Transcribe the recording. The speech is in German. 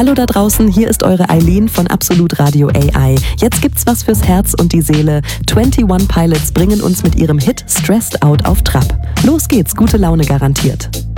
Hallo da draußen, hier ist eure Eileen von Absolut Radio AI. Jetzt gibt's was fürs Herz und die Seele. 21 Pilots bringen uns mit ihrem Hit Stressed Out auf Trab. Los geht's, gute Laune garantiert.